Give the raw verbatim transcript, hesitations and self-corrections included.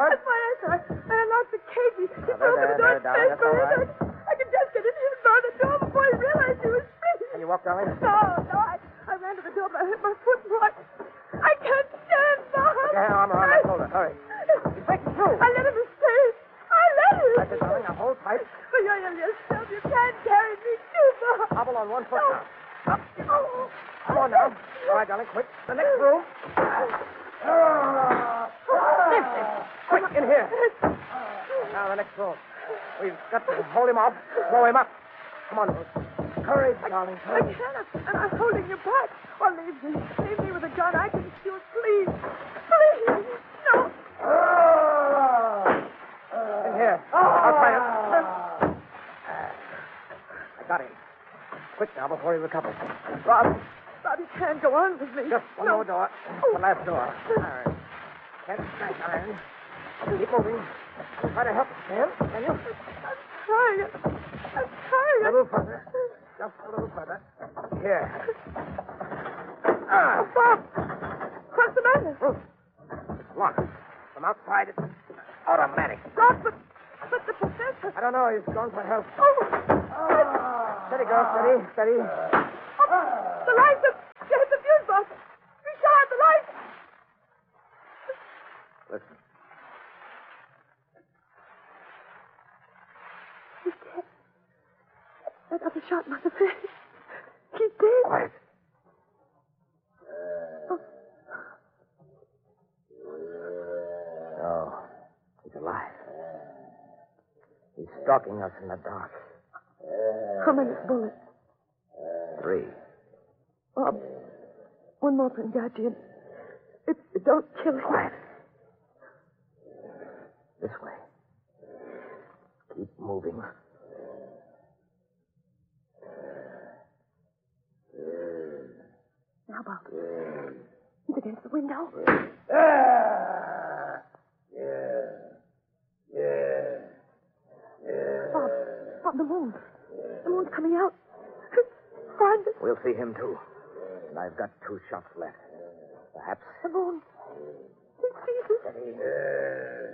what? That's why I thought I unlocked the cage. He Now, threw open there, the door there, darling, that's all space, right. but I, I could just get in here and bar the door before he realized he was free. Can you walk, darling? No, no, I, I ran to the door, but I hit my foot and I, I can't stand, Bob. Put your arm around that shoulder. Hurry. He's breaking through. I let him escape. I let him. That's it, darling. Now hold tight. But you're yourself. You can't carry me too, Bob. Hobble on one foot No. now. Up. Oh. Come on now. All right, darling, quick. The next room. Listen. Quick, in here. Now, the next room. We've got to hold him off, throw him up. Come on, Ruth. Courage, darling, I courage. can't, and I'm holding you back. Or leave me. Leave me with a gun. I can shoot. Please. Please. No. In here. I'll try it. I got him. Quick now, before he recovers. Bob. Bob, you can't go on with me. Just one no. more door. The last door. All right. Can't strike iron. Keep moving. Try to help us, Sam. Can you? I'm trying. I'm trying. A little further. Just a little further. Here. Ah. Bob. What's the matter? Ruth. It's locked. From outside, it's automatic. Bob, but, but the professor. I don't know. He's gone for help. Oh. Steady, girl. Steady. Steady. Oh, the lights have... You hit the fuse box. Richard, the lights. Listen. He's dead. Another shot must have hit. He's dead. Quiet. Oh. No. He's alive. He's stalking us in the dark. How many bullets? Three. Bob, one more thing, Guardian. It, it don't kill him. Quiet. This way. Keep moving. Now, Bob. He's against the window. Bob, Bob, the moon. The moon's coming out. Find it. We'll see him, too. And I've got two shots left. Perhaps. The moon. He sees us. Steady.